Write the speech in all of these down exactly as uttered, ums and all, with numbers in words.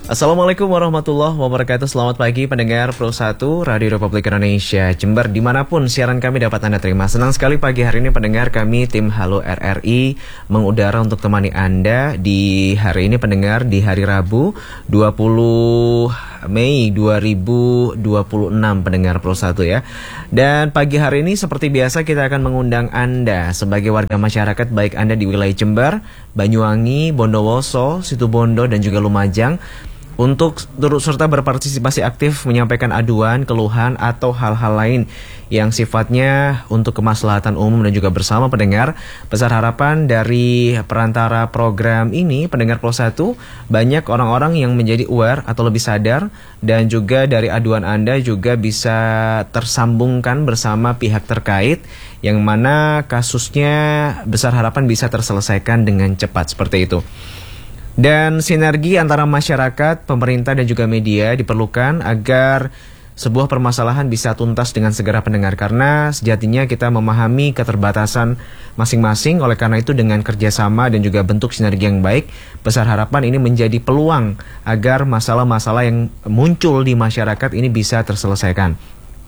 Assalamualaikum warahmatullahi wabarakatuh. Selamat pagi pendengar Pro satu Radio Republik Indonesia Jember, dimanapun siaran kami dapat Anda terima. Senang sekali pagi hari ini pendengar kami tim Halo R R I mengudara untuk temani Anda di hari ini pendengar, di hari Rabu dua puluh Mei dua ribu dua puluh enam pendengar Pro satu ya. Dan pagi hari ini seperti biasa kita akan mengundang Anda sebagai warga masyarakat, baik Anda di wilayah Jember, Banyuwangi, Bondowoso, Situbondo dan juga Lumajang, untuk turut serta berpartisipasi aktif menyampaikan aduan, keluhan, atau hal-hal lain yang sifatnya untuk kemaslahatan umum dan juga bersama pendengar. Besar harapan dari perantara program ini, pendengar Pro satu, banyak orang-orang yang menjadi aware atau lebih sadar, dan juga dari aduan Anda juga bisa tersambungkan bersama pihak terkait, yang mana kasusnya besar harapan bisa terselesaikan dengan cepat, seperti itu. Dan sinergi antara masyarakat, pemerintah dan juga media diperlukan agar sebuah permasalahan bisa tuntas dengan segera pendengar. Karena sejatinya kita memahami keterbatasan masing-masing, oleh karena itu dengan kerjasama dan juga bentuk sinergi yang baik, besar harapan ini menjadi peluang agar masalah-masalah yang muncul di masyarakat ini bisa terselesaikan.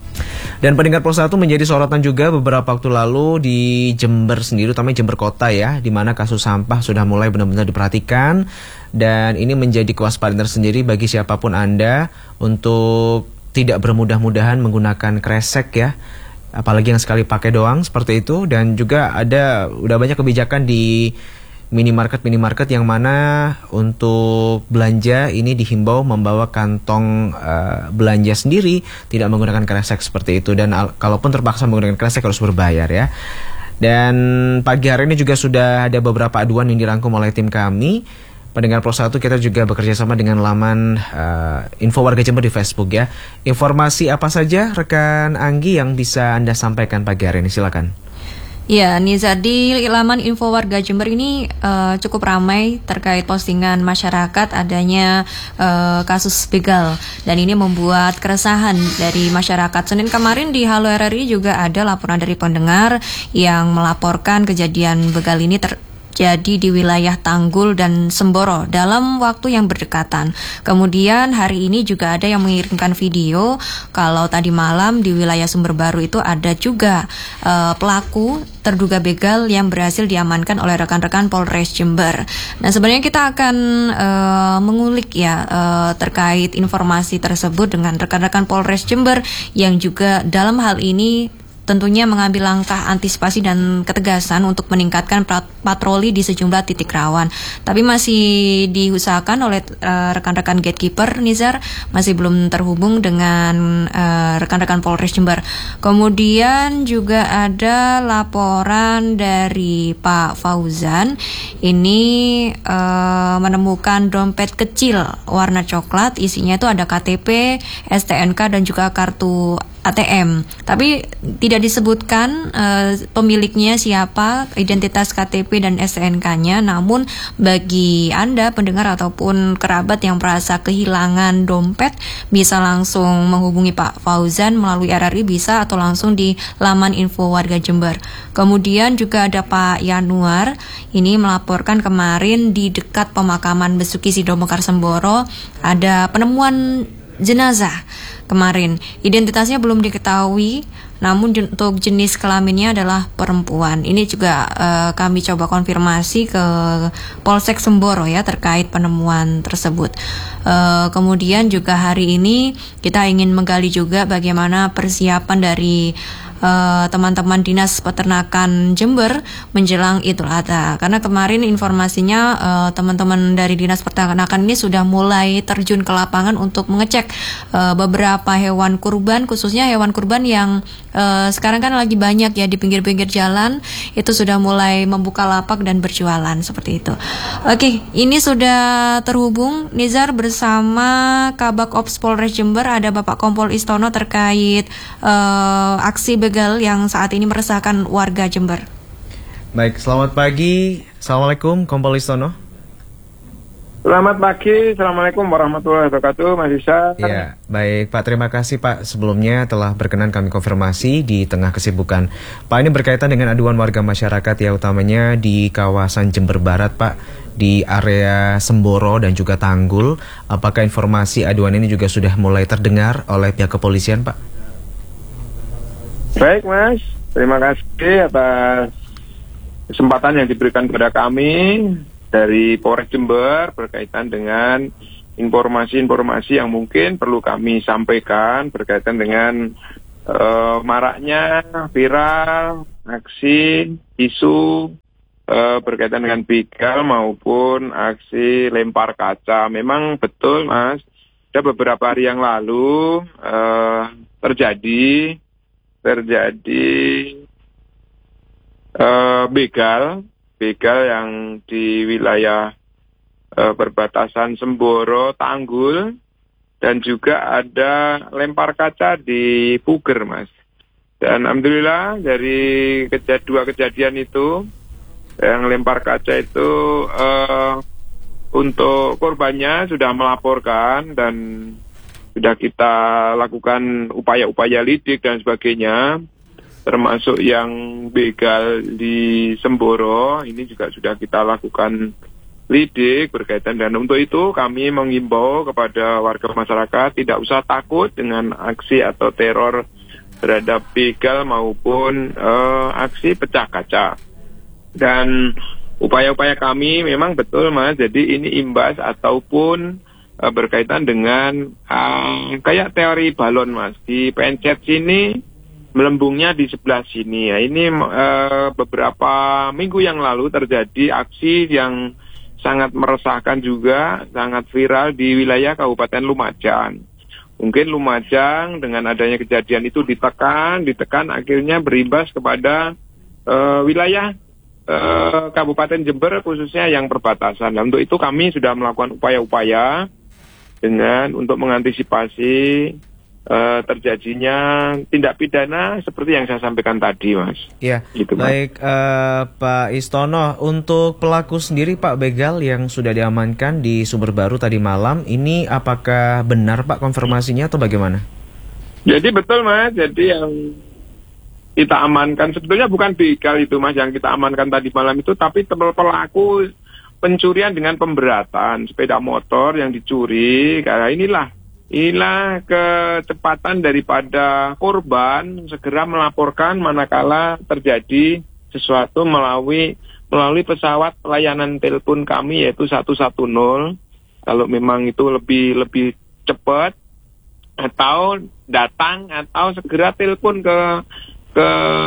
Dan pendengar Pro satu menjadi sorotan juga beberapa waktu lalu di Jember sendiri, utamanya Jember Kota ya, di mana kasus sampah sudah mulai benar-benar diperhatikan, dan ini menjadi kewaspadaan tersendiri bagi siapapun Anda untuk tidak bermudah-mudahan menggunakan kresek ya, apalagi yang sekali pakai doang seperti itu. Dan juga ada udah banyak kebijakan di minimarket-minimarket yang mana untuk belanja ini dihimbau membawa kantong uh, belanja sendiri, tidak menggunakan kresek seperti itu. Dan al- kalaupun terpaksa menggunakan kresek harus berbayar ya. Dan pagi hari ini juga sudah ada beberapa aduan yang dirangkum oleh tim kami. Pendengar Pro satu, kita juga bekerja sama dengan laman uh, Info Warga Jember di Facebook ya. Informasi apa saja rekan Anggi yang bisa Anda sampaikan pagi hari ini, silakan. Ya, Niza, di laman Info Warga Jember ini uh, cukup ramai terkait postingan masyarakat adanya uh, kasus begal, dan ini membuat keresahan dari masyarakat. Senin kemarin di Halo R R I juga ada laporan dari pendengar yang melaporkan kejadian begal ini ter jadi di wilayah Tanggul dan Semboro dalam waktu yang berdekatan. Kemudian hari ini juga ada yang mengirimkan video kalau tadi malam di wilayah Sumber Baru itu ada juga uh, pelaku terduga begal yang berhasil diamankan oleh rekan-rekan Polres Jember. Nah, sebenarnya kita akan uh, mengulik ya uh, terkait informasi tersebut dengan rekan-rekan Polres Jember yang juga dalam hal ini tentunya mengambil langkah antisipasi dan ketegasan untuk meningkatkan patroli di sejumlah titik rawan. Tapi masih diusahakan oleh uh, rekan-rekan gatekeeper, Nizar, masih belum terhubung dengan uh, rekan-rekan Polres Jember. Kemudian juga ada laporan dari Pak Fauzan. Ini uh, menemukan dompet kecil warna coklat, isinya itu ada K T P, S T N K dan juga kartu A T M, tapi tidak disebutkan uh, pemiliknya siapa, identitas K T P dan S T N K-nya. Namun bagi Anda pendengar ataupun kerabat yang merasa kehilangan dompet, bisa langsung menghubungi Pak Fauzan melalui R R I bisa, atau langsung di laman Info Warga Jember. Kemudian juga ada Pak Yanuar, ini melaporkan kemarin di dekat pemakaman Besuki Sidomekar Semboro ada penemuan jenazah kemarin. Identitasnya belum diketahui, namun untuk jenis kelaminnya adalah perempuan. Ini juga uh, kami coba konfirmasi ke Polsek Semboro ya terkait penemuan tersebut. Uh, kemudian juga hari ini kita ingin menggali juga bagaimana persiapan dari Uh, teman-teman Dinas Peternakan Jember menjelang Idul Adha. Karena kemarin informasinya uh, teman-teman dari Dinas Peternakan ini sudah mulai terjun ke lapangan untuk mengecek uh, beberapa hewan kurban, khususnya hewan kurban yang uh, sekarang kan lagi banyak ya di pinggir-pinggir jalan, itu sudah mulai membuka lapak dan berjualan seperti itu. Oke, ini sudah terhubung Nizar bersama Kabak Ops Polres Jember, ada Bapak Kompol Istono terkait uh, aksi begal yang saat ini meresahkan warga Jember. Baik, selamat pagi. Assalamualaikum, Kompol Istono. Selamat pagi, Assalamualaikum warahmatullahi wabarakatuh, Mas Isa. Ya, baik Pak, terima kasih Pak sebelumnya telah berkenan kami konfirmasi di tengah kesibukan. Pak, ini berkaitan dengan aduan warga masyarakat ya, utamanya di kawasan Jember Barat Pak, di area Semboro dan juga Tanggul. Apakah informasi aduan ini juga sudah mulai terdengar oleh pihak kepolisian Pak? Baik Mas, terima kasih atas kesempatan yang diberikan kepada kami dari Polres Jember berkaitan dengan informasi-informasi yang mungkin perlu kami sampaikan berkaitan dengan uh, maraknya viral aksi isu uh, berkaitan dengan begal maupun aksi lempar kaca. Memang betul Mas, ada beberapa hari yang lalu uh, terjadi terjadi uh, begal begal yang di wilayah e, perbatasan Semboro, Tanggul, dan juga ada lempar kaca di Puger, Mas. Dan alhamdulillah dari kejad dua kejadian itu, yang lempar kaca itu e, untuk korbannya sudah melaporkan dan sudah kita lakukan upaya-upaya lidik dan sebagainya. Termasuk yang begal di Semboro, ini juga sudah kita lakukan lidik berkaitan, dan untuk itu kami menghimbau kepada warga masyarakat tidak usah takut dengan aksi atau teror terhadap begal maupun uh, aksi pecah kaca. Dan upaya-upaya kami memang betul Mas, jadi ini imbas ataupun uh, berkaitan dengan uh, kayak teori balon Mas, di pencet sini melembungnya di sebelah sini. Ya, ini uh, beberapa minggu yang lalu terjadi aksi yang sangat meresahkan juga, sangat viral di wilayah Kabupaten Lumajang. Mungkin Lumajang dengan adanya kejadian itu ditekan, ditekan akhirnya berimbas kepada uh, wilayah uh, Kabupaten Jember khususnya yang perbatasan. Dan untuk itu kami sudah melakukan upaya-upaya dengan untuk mengantisipasi Uh, terjadinya tindak pidana seperti yang saya sampaikan tadi, Mas. Iya, gitu, baik uh, Pak Istono, untuk pelaku sendiri Pak begal yang sudah diamankan di Sumber Baru tadi malam, ini apakah benar Pak konfirmasinya atau bagaimana? Jadi betul Mas, jadi yang kita amankan sebetulnya bukan begal itu Mas, yang kita amankan tadi malam itu, tapi pelaku pencurian dengan pemberatan sepeda motor yang dicuri. Karena inilah Inilah kecepatan daripada korban segera melaporkan manakala terjadi sesuatu melalui melalui pesawat pelayanan telepon kami yaitu satu satu nol. Kalau memang itu lebih lebih cepat atau datang atau segera telepon ke ke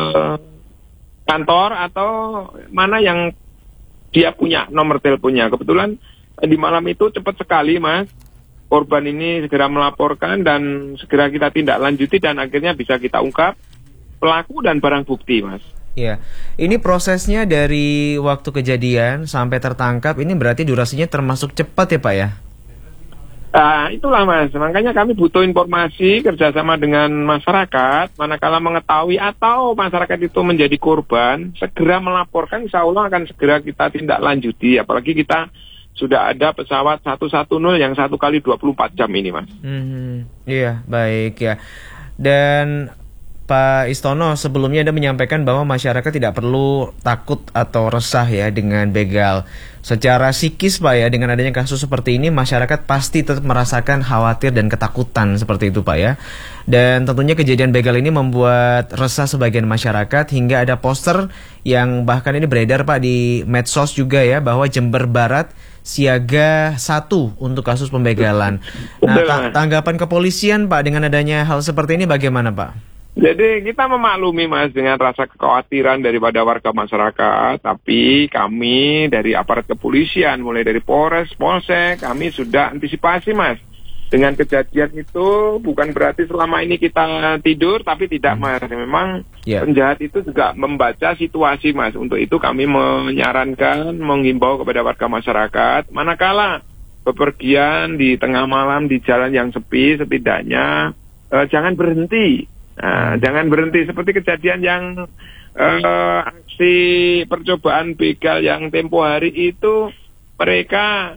kantor atau mana yang dia punya nomor teleponnya. Kebetulan di malam itu cepat sekali Mas. Korban ini segera melaporkan dan segera kita tindak lanjuti dan akhirnya bisa kita ungkap pelaku dan barang bukti, Mas. Ya, ini prosesnya dari waktu kejadian sampai tertangkap ini berarti durasinya termasuk cepat ya Pak ya? Nah, itulah Mas, makanya kami butuh informasi kerjasama dengan masyarakat, manakala mengetahui atau masyarakat itu menjadi korban, segera melaporkan, insya Allah akan segera kita tindak lanjuti, apalagi kita sudah ada pesawat satu satu nol yang satu kali dua puluh empat jam ini Mas. Hmm, iya, baik ya. Dan Pak Istono, sebelumnya Anda menyampaikan bahwa masyarakat tidak perlu takut atau resah ya dengan begal. Secara psikis Pak ya, dengan adanya kasus seperti ini, masyarakat pasti tetap merasakan khawatir dan ketakutan seperti itu Pak ya. Dan tentunya kejadian begal ini membuat resah sebagian masyarakat hingga ada poster yang bahkan ini beredar Pak di medsos juga ya, bahwa Jember Barat siaga satu untuk kasus pembegalan. Nah, ta- tanggapan kepolisian Pak dengan adanya hal seperti ini bagaimana Pak? Jadi kita memaklumi Mas dengan rasa kekhawatiran daripada warga masyarakat, tapi kami dari aparat kepolisian mulai dari Polres, Polsek, kami sudah antisipasi Mas. Dengan kejadian itu bukan berarti selama ini kita tidur, tapi tidak Mas. Memang yeah. penjahat itu juga membaca situasi Mas. Untuk itu kami menyarankan, menghimbau kepada warga masyarakat, manakala bepergian di tengah malam di jalan yang sepi, setidaknya eh, jangan berhenti. Nah, jangan berhenti seperti kejadian yang eh, aksi percobaan begal yang tempo hari itu mereka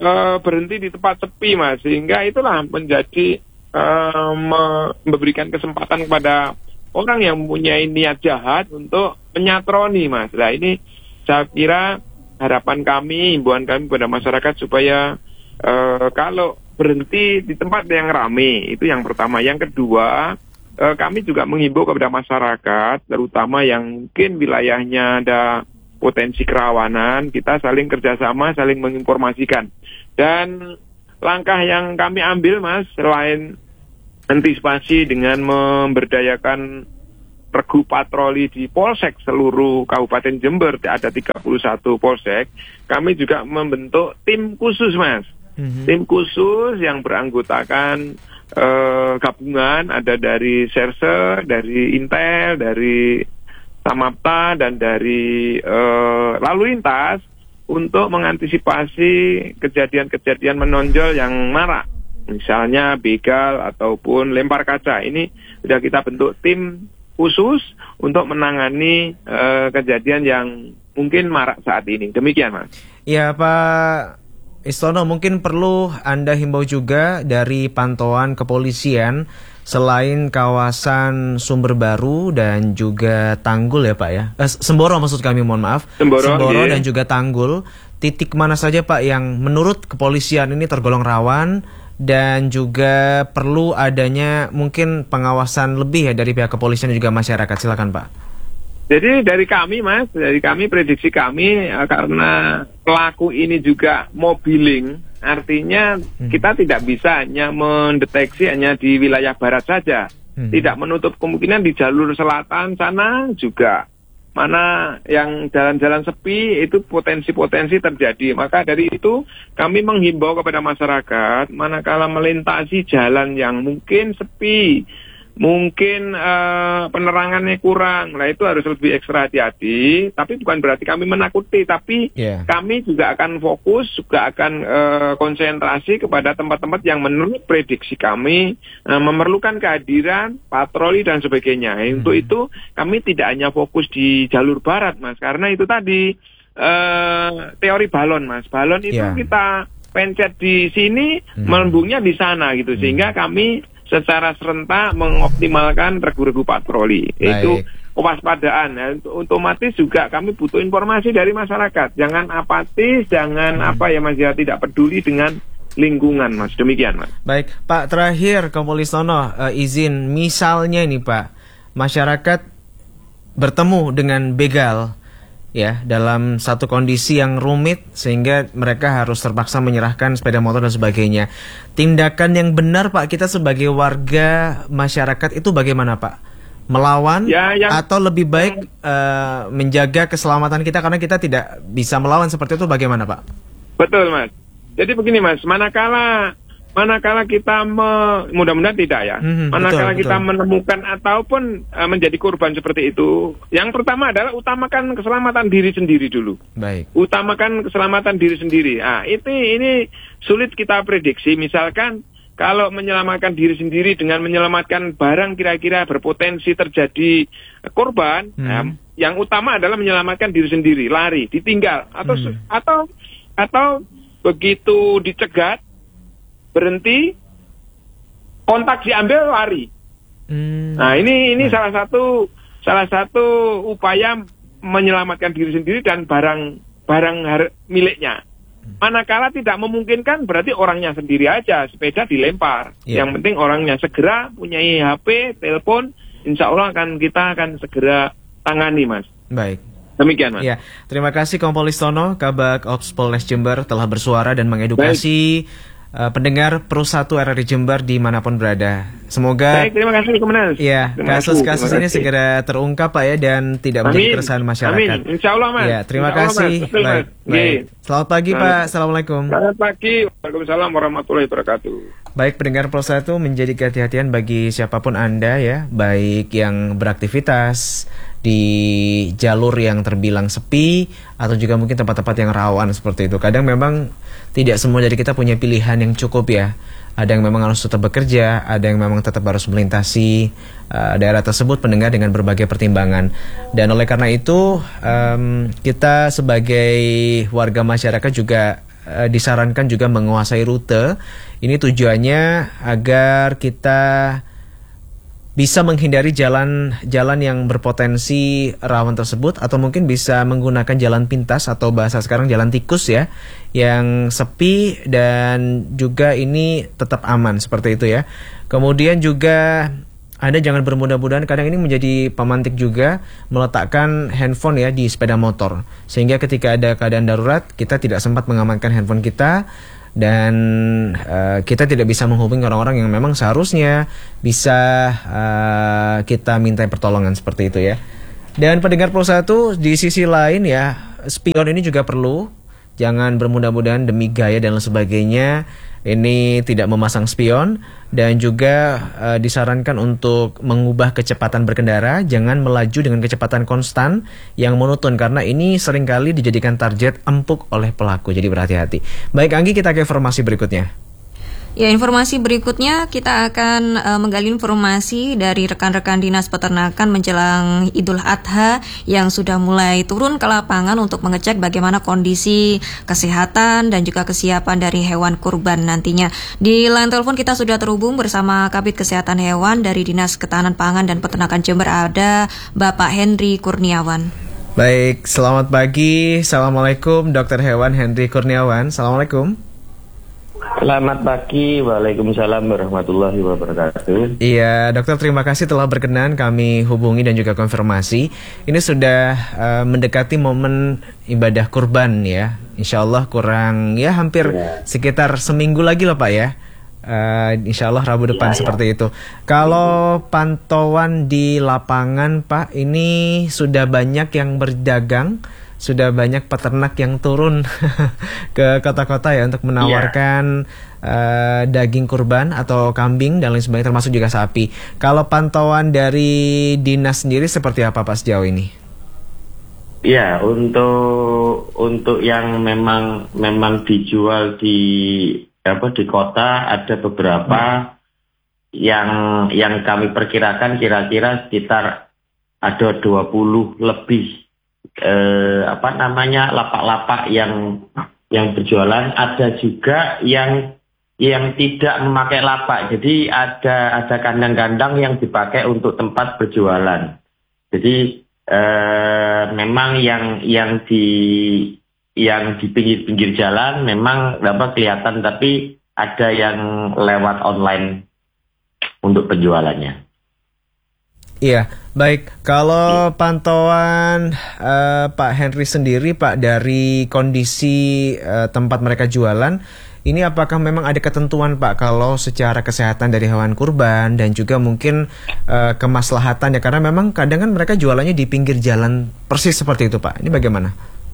uh, berhenti di tempat sepi, Mas. Sehingga itulah menjadi uh, memberikan kesempatan kepada orang yang mempunyai niat jahat untuk menyatroni, Mas. Nah, ini saya kira harapan kami, himbauan kami kepada masyarakat supaya uh, kalau berhenti di tempat yang ramai, itu yang pertama. Yang kedua, uh, kami juga menghimbau kepada masyarakat, terutama yang mungkin wilayahnya ada potensi kerawanan, kita saling kerjasama, saling menginformasikan. Dan langkah yang kami ambil, Mas, selain antisipasi dengan memberdayakan regu patroli di polsek seluruh Kabupaten Jember, ada tiga puluh satu polsek, kami juga membentuk tim khusus, Mas. Mm-hmm. Tim khusus yang beranggotakan eh, gabungan, ada dari Serse, dari Intel, dari Samapta, dan dari eh, lalu lintas untuk mengantisipasi kejadian-kejadian menonjol yang marak. Misalnya begal ataupun lempar kaca. Ini sudah kita bentuk tim khusus untuk menangani uh, kejadian yang mungkin marak saat ini. Demikian, Mas. Ya, Pak Istono, mungkin perlu Anda himbau juga dari pantauan kepolisian selain kawasan Sumber Baru dan juga Tanggul ya Pak ya. Eh, Semboro maksud kami, mohon maaf. Semboro, Semboro iya. Dan juga Tanggul. Titik mana saja Pak yang menurut kepolisian ini tergolong rawan dan juga perlu adanya mungkin pengawasan lebih ya dari pihak kepolisian dan juga masyarakat. Silakan Pak. Jadi dari kami, Mas, dari kami prediksi kami eh, karena pelaku ini juga mobiling, artinya hmm. kita tidak bisa hanya mendeteksi hanya di wilayah barat saja. Hmm. Tidak menutup kemungkinan di jalur selatan sana juga. Mana yang jalan-jalan sepi itu potensi-potensi terjadi. Maka dari itu kami menghimbau kepada masyarakat manakala melintasi jalan yang mungkin sepi, mungkin uh, penerangannya kurang, nah itu harus lebih ekstra hati-hati. Tapi bukan berarti kami menakuti, tapi yeah. kami juga akan fokus, juga akan uh, konsentrasi kepada tempat-tempat yang menurut prediksi kami uh, memerlukan kehadiran patroli dan sebagainya. Hmm. Untuk itu kami tidak hanya fokus di jalur barat, Mas, karena itu tadi uh, teori balon, Mas. Balon itu yeah. kita pencet di sini, hmm. melembungnya di sana gitu, sehingga hmm. kami secara serentak mengoptimalkan regu-regu patroli. Baik. Itu kewaspadaan. Ya. Otomatis juga kami butuh informasi dari masyarakat. Jangan apatis, jangan hmm. apa ya Mas ya, tidak peduli dengan lingkungan, Mas. Demikian, Mas. Baik, Pak, terakhir Kompolistono, uh, izin misalnya ini Pak, masyarakat bertemu dengan begal ya dalam satu kondisi yang rumit sehingga mereka harus terpaksa menyerahkan sepeda motor dan sebagainya. Tindakan yang benar Pak kita sebagai warga masyarakat itu bagaimana Pak? Melawan ya, yang, atau lebih baik yang, uh, menjaga keselamatan kita karena kita tidak bisa melawan seperti itu, bagaimana Pak? Betul, Mas. Jadi begini, Mas, manakala manakala kita me, mudah-mudahan tidak ya, hmm, manakala betul, kita betul. menemukan ataupun uh, menjadi korban seperti itu, yang pertama adalah utamakan keselamatan diri sendiri dulu. Baik. Utamakan keselamatan diri sendiri. Ah, itu ini sulit kita prediksi. Misalkan kalau menyelamatkan diri sendiri dengan menyelamatkan barang kira-kira berpotensi terjadi korban, hmm. eh, yang utama adalah menyelamatkan diri sendiri, lari, ditinggal atau hmm. atau atau begitu dicegat berhenti, kontak diambil, lari. Hmm. Nah ini ini nah. salah satu salah satu upaya menyelamatkan diri sendiri dan barang barang har- miliknya. Manakala tidak memungkinkan berarti orangnya sendiri aja, sepeda dilempar. Yeah. Yang penting orangnya segera punya H P, telepon, insya Allah akan kita akan segera tangani, Mas. Baik. Demikian, Mas. Ya, terima kasih Kompolistono, Kabak Ops Polres Jember telah bersuara dan mengedukasi Baik. Uh, pendengar Pro satu R R I Jember dimanapun berada. Semoga Baik, terima kasih Komandan. Ya, kasus-kasus ini segera terungkap Pak ya dan tidak Amin. menjadi keresahan masyarakat. Amin. Insya Allah, Mas. Ya, terima Insya kasih. Allah, Mas. Betul, baik, Mas. baik. Selamat pagi Selamat. Pak. Assalamualaikum. Selamat pagi. Waalaikumsalam warahmatullahi wabarakatuh. Baik, pendengar Pro satu, menjadi kehati-hatian bagi siapapun Anda ya, baik yang beraktivitas di jalur yang terbilang sepi atau juga mungkin tempat-tempat yang rawan seperti itu. Kadang memang tidak semua dari kita punya pilihan yang cukup ya. Ada yang memang harus tetap bekerja, ada yang memang tetap harus melintasi uh, daerah tersebut pendengar dengan berbagai pertimbangan. Dan oleh karena itu um, kita sebagai warga masyarakat juga uh, disarankan juga menguasai rute. Ini tujuannya agar kita bisa menghindari jalan-jalan yang berpotensi rawan tersebut, atau mungkin bisa menggunakan jalan pintas atau bahasa sekarang jalan tikus ya, yang sepi dan juga ini tetap aman seperti itu ya. Kemudian juga Anda jangan bermudah-mudahan, kadang ini menjadi pemantik juga, meletakkan handphone ya di sepeda motor, sehingga ketika ada keadaan darurat kita tidak sempat mengamankan handphone kita, dan uh, kita tidak bisa menghubungi orang-orang yang memang seharusnya bisa uh, kita minta pertolongan seperti itu ya. Dan pendengar Pro satu, di sisi lain ya, spion ini juga perlu. Jangan bermudah-mudahan demi gaya dan lain sebagainya ini tidak memasang spion, dan juga uh, disarankan untuk mengubah kecepatan berkendara, jangan melaju dengan kecepatan konstan yang monoton, karena ini seringkali dijadikan target empuk oleh pelaku, jadi berhati-hati. Baik Anggi, kita ke informasi berikutnya. Ya, informasi berikutnya kita akan uh, menggali informasi dari rekan-rekan Dinas Peternakan menjelang Idul Adha yang sudah mulai turun ke lapangan untuk mengecek bagaimana kondisi kesehatan dan juga kesiapan dari hewan kurban nantinya. Di line telepon kita sudah terhubung bersama Kabid Kesehatan Hewan dari Dinas Ketahanan Pangan dan Peternakan Jember, ada Bapak Henry Kurniawan. Baik, selamat pagi. Assalamualaikum Dokter Hewan Henry Kurniawan. Assalamualaikum. Selamat pagi, waalaikumsalam warahmatullahi wabarakatuh. Iya, dokter, terima kasih telah berkenan kami hubungi dan juga konfirmasi. Ini sudah uh, mendekati momen ibadah kurban ya. Insya Allah kurang ya hampir ya. sekitar seminggu lagi loh Pak ya. Uh, insya Allah Rabu depan ya, seperti ya. itu. Kalau pantauan di lapangan Pak, ini sudah banyak yang berdagang, sudah banyak peternak yang turun ke kota-kota ya untuk menawarkan yeah. uh, daging kurban atau kambing dan lain sebagainya, termasuk juga sapi. Kalau pantauan dari dinas sendiri seperti apa Pak sejauh ini? Ya, untuk untuk yang memang memang dijual di apa di kota ada beberapa hmm. yang yang kami perkirakan kira-kira sekitar ada dua puluh lebih Eh, apa namanya lapak-lapak yang yang berjualan. Ada juga yang yang tidak memakai lapak, jadi ada ada kandang-kandang yang dipakai untuk tempat berjualan. Jadi eh, memang yang yang di yang di pinggir-pinggir jalan memang dapat kelihatan, tapi ada yang lewat online untuk penjualannya. Iya, baik. Kalau pantauan uh, Pak Henry sendiri, Pak, dari kondisi uh, tempat mereka jualan, ini apakah memang ada ketentuan, Pak, kalau secara kesehatan dari hewan kurban dan juga mungkin uh, kemaslahatan ya? Karena memang kadang kan mereka jualannya di pinggir jalan persis seperti itu, Pak. Ini bagaimana?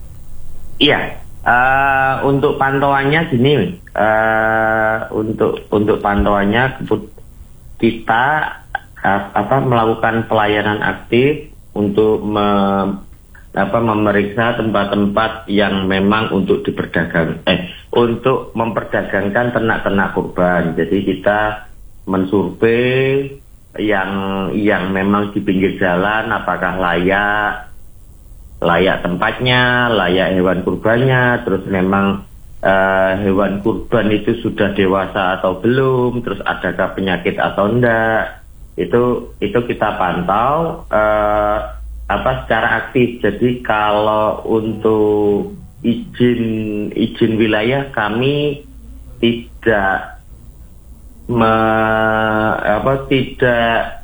Iya, uh, untuk pantauannya gini, uh, untuk untuk pantauannya kita apa melakukan pelayanan aktif untuk me, apa memeriksa tempat-tempat yang memang untuk diperdagang eh untuk memperdagangkan ternak-ternak kurban. Jadi kita mensurvei yang yang memang di pinggir jalan apakah layak layak tempatnya, layak hewan kurbannya, terus memang uh, hewan kurban itu sudah dewasa atau belum, terus adakah penyakit atau enggak. Itu itu kita pantau uh, apa secara aktif. Jadi kalau untuk izin izin wilayah kami tidak me, apa tidak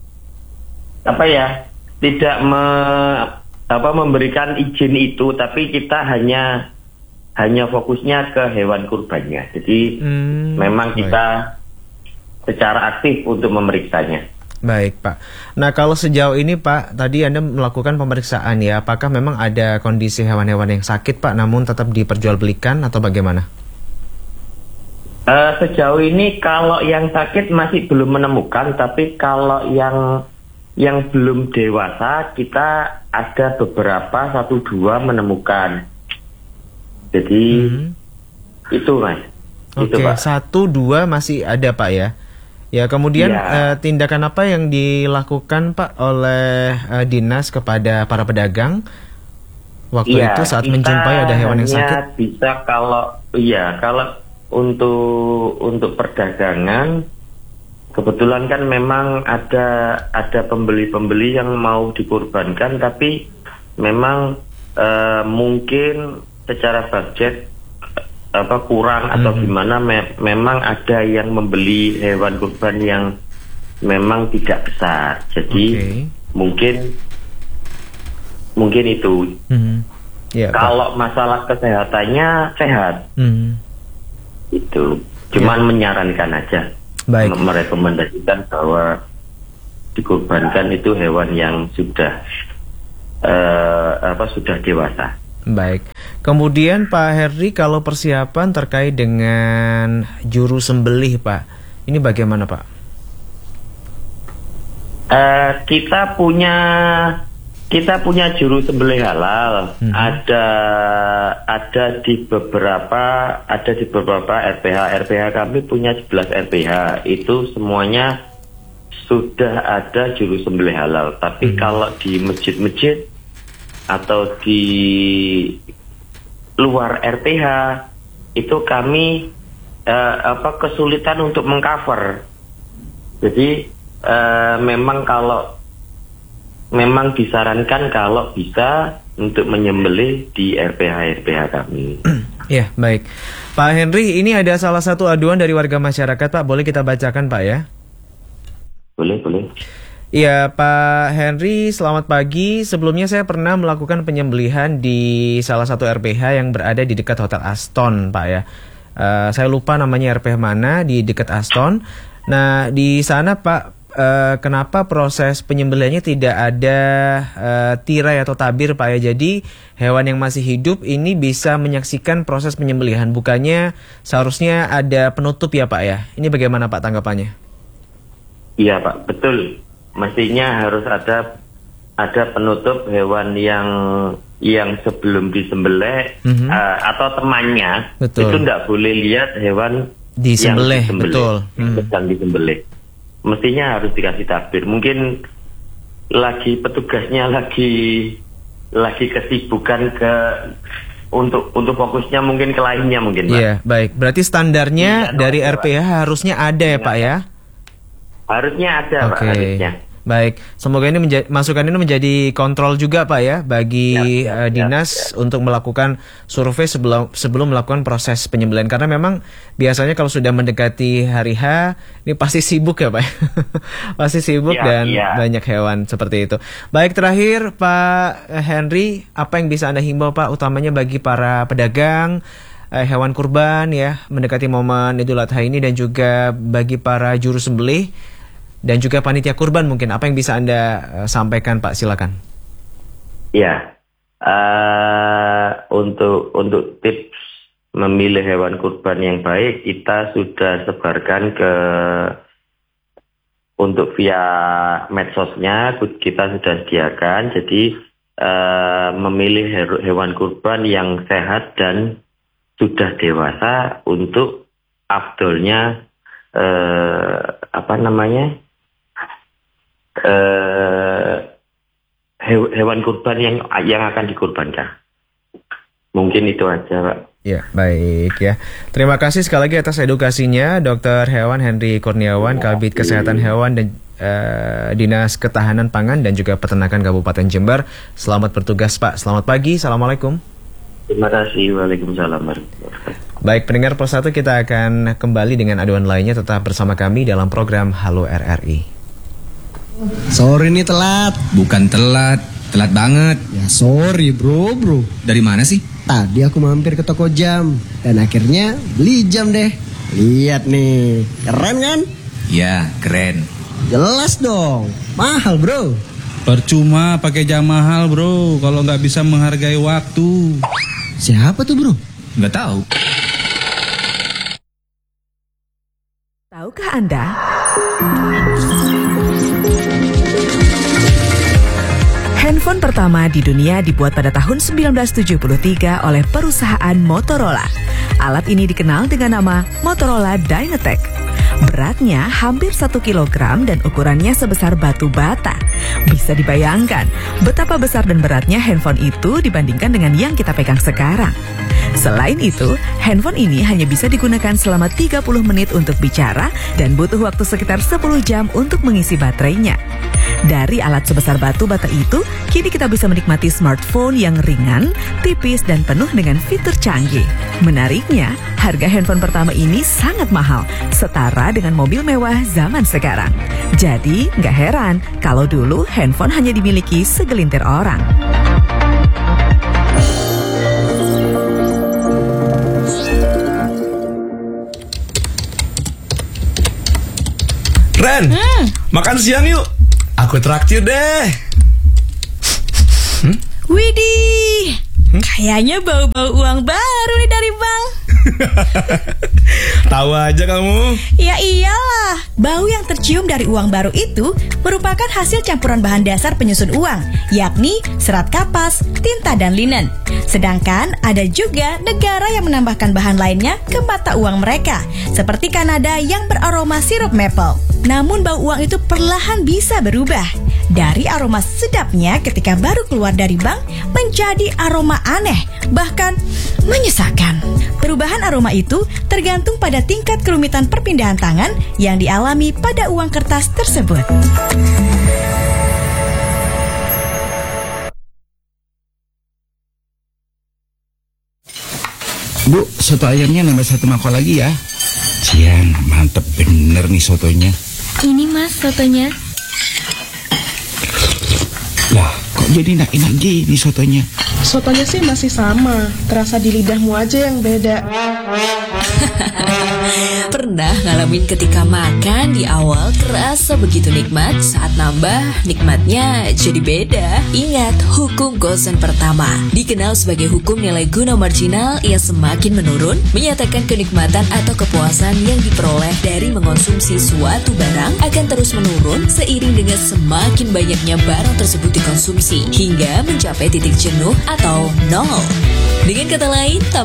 apa ya tidak me, apa memberikan izin itu, tapi kita hanya hanya fokusnya ke hewan kurbannya. Jadi hmm, memang kita secara aktif untuk memeriksanya. Baik Pak. Nah kalau sejauh ini Pak, tadi Anda melakukan pemeriksaan ya, apakah memang ada kondisi hewan-hewan yang sakit Pak namun tetap diperjualbelikan atau bagaimana? Uh, sejauh ini kalau yang sakit masih belum menemukan, tapi kalau yang yang belum dewasa kita ada beberapa, satu dua menemukan. Jadi hmm. itu Mas. Oke, okay, satu dua masih ada Pak ya. Ya, kemudian ya. Uh, tindakan apa yang dilakukan Pak oleh uh, dinas kepada para pedagang? waktu ya, itu saat menjumpai ada hewan yang sakit? Bisa kalau iya kalau untuk untuk perdagangan kebetulan kan memang ada ada pembeli-pembeli yang mau dikurbankan, tapi memang uh, mungkin secara budget apa kurang atau hmm. gimana me- memang ada yang membeli hewan kurban yang memang tidak besar, jadi okay. mungkin mungkin itu. Hmm. Ya, kalau Pak. Masalah kesehatannya sehat, hmm. itu cuman ya. Menyarankan aja, baik. Merekomendasikan bahwa dikurbankan itu hewan yang sudah uh, apa sudah dewasa. Baik. Kemudian Pak Henry, kalau persiapan terkait dengan juru sembelih, Pak, ini bagaimana, Pak? Uh, kita punya kita punya juru sembelih halal. Hmm. Ada ada di beberapa ada di beberapa R P H. R P H kami punya sebelas R P H. Itu semuanya sudah ada juru sembelih halal. Tapi hmm. kalau di masjid-masjid atau di luar R P H itu kami uh, apa kesulitan untuk mengcover. Jadi uh, memang kalau memang disarankan kalau bisa untuk menyembelih di R P H R P H kami. Ya, baik. Pak Henry, ini ada salah satu aduan dari warga masyarakat, Pak. Boleh kita bacakan, Pak, ya? Boleh, boleh. Iya, Pak Henry, selamat pagi. Sebelumnya saya pernah melakukan penyembelihan di salah satu R P H yang berada di dekat Hotel Aston, Pak, ya. Uh, saya lupa namanya R P H mana, di dekat Aston. Nah, di sana, Pak, uh, kenapa proses penyembelihannya tidak ada uh, tirai atau tabir, Pak, ya? Jadi hewan yang masih hidup ini bisa menyaksikan proses penyembelihan. Bukannya seharusnya ada penutup ya, Pak, ya? Ini bagaimana, Pak, tanggapannya? Iya, Pak, betul. Mestinya harus ada ada penutup hewan yang yang sebelum disembelih mm-hmm. uh, atau temannya. Betul. Itu tidak boleh lihat hewan disembelih, yang disembelih, betul. Yang sedang disembelih. Mestinya harus dikasih tabir. Mungkin lagi petugasnya lagi lagi kesibukan ke untuk untuk fokusnya mungkin ke lainnya mungkin, Pak. Iya, baik. Berarti standarnya ya, dari R P H harusnya ada ya, ya, Pak, ya? Harusnya ada, okay. Pak, harusnya. Baik, semoga ini menjadi, masukan ini menjadi kontrol juga, Pak, ya, bagi ya, ya, uh, dinas ya, ya. untuk melakukan survei sebelum sebelum melakukan proses penyembelihan. Karena memang biasanya kalau sudah mendekati hari H, ini pasti sibuk ya, Pak. Pasti sibuk ya, dan ya. banyak hewan seperti itu. Baik, terakhir Pak Henry, apa yang bisa Anda himbau, Pak, utamanya bagi para pedagang uh, hewan kurban ya, mendekati momen Idul Adha ini, dan juga bagi para juru sembelih dan juga panitia kurban, mungkin apa yang bisa Anda uh, sampaikan, Pak? Silakan. Ya, uh, untuk untuk tips memilih hewan kurban yang baik, kita sudah sebarkan ke untuk via medsosnya, kita sudah sediakan. Jadi uh, memilih hewan kurban yang sehat dan sudah dewasa untuk afdolnya uh, apa namanya? Uh, hewan kurban yang yang akan dikurbankan. Mungkin itu aja, Pak. Ya, baik ya. Terima kasih sekali lagi atas edukasinya, Dokter Hewan Henry Kurniawan, Kabid Kesehatan Hewan dan uh, Dinas Ketahanan Pangan dan juga Peternakan Kabupaten Jember. Selamat bertugas, Pak. Selamat pagi. Assalamualaikum. Terima kasih. Waalaikumsalam. Baik, pendengar Pro satu, kita akan kembali dengan aduan lainnya. Tetap bersama kami dalam program Halo R R I. Sorry nih telat. Bukan telat, telat banget. Ya sorry bro, bro. Dari mana sih? Tadi aku mampir ke toko jam dan akhirnya beli jam deh. Lihat nih, keren kan? Ya, keren. Jelas dong, mahal bro. Percuma pakai jam mahal bro, kalau nggak bisa menghargai waktu. Siapa tuh bro? Nggak tahu. Tahukah Anda? Handphone pertama di dunia dibuat pada tahun seribu sembilan ratus tujuh puluh tiga oleh perusahaan Motorola. Alat ini dikenal dengan nama Motorola Dynatec. Beratnya hampir satu kilogram dan ukurannya sebesar batu bata. Bisa dibayangkan betapa besar dan beratnya handphone itu dibandingkan dengan yang kita pegang sekarang. Selain itu, handphone ini hanya bisa digunakan selama tiga puluh menit untuk bicara dan butuh waktu sekitar sepuluh jam untuk mengisi baterainya. Dari alat sebesar batu bata itu, kini kita bisa menikmati smartphone yang ringan, tipis, dan penuh dengan fitur canggih. Menariknya, harga handphone pertama ini sangat mahal, setara dengan mobil mewah zaman sekarang. Jadi, nggak heran kalau dulu handphone hanya dimiliki segelintir orang. Ren, hmm. makan siang yuk. Aku traktir deh. Hmm? Widih, hmm? kayaknya bau-bau uang baru nih dari bank. Tahu aja kamu. Ya iyalah, bau yang tercium dari uang baru itu merupakan hasil campuran bahan dasar penyusun uang, yakni serat kapas, tinta, dan linen. Sedangkan ada juga negara yang menambahkan bahan lainnya ke mata uang mereka, seperti Kanada yang beraroma sirup maple. Namun bau uang itu perlahan bisa berubah. Dari aroma sedapnya ketika baru keluar dari bank menjadi aroma aneh, bahkan menyesakan. Perubahan aroma itu tergantung pada tingkat kerumitan perpindahan tangan yang dialami pada uang kertas tersebut. Bu, soto ayamnya nambah satu mangkok lagi ya. Cian, mantep bener nih sotonya. Ini mas sotonya. Lah, kok jadi enak-enak gini sotonya? Sotonya sih masih sama, terasa di lidahmu aja yang beda. Pernah ngalamin ketika makan di awal terasa begitu nikmat, saat nambah nikmatnya jadi beda? Ingat, hukum Gosen pertama dikenal sebagai hukum nilai guna marginal yang semakin menurun, menyatakan kenikmatan atau kepuasan yang diperoleh dari mengonsumsi suatu barang akan terus menurun seiring dengan semakin banyaknya barang tersebut dikonsumsi hingga mencapai titik jenuh atau nol. Dengan kata lain,